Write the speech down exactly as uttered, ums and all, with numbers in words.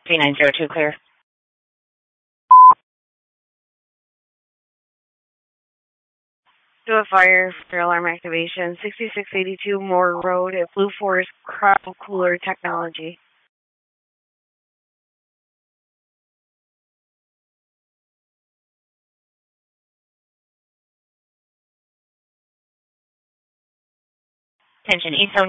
three nine zero two, clear. Do a fire, fire alarm activation, sixty-six eighty-two Moore Road at Blue Forest Crowd Cooler Technology. Attention, East